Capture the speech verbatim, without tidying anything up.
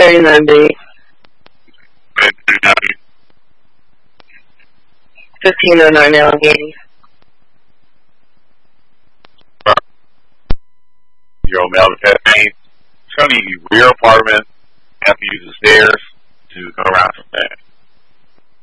thirty-nine B. fifteen oh nine Allegheny. Your old Melvin Fifteen. It's going to be rear apartment. Have to use the stairs to go around from there.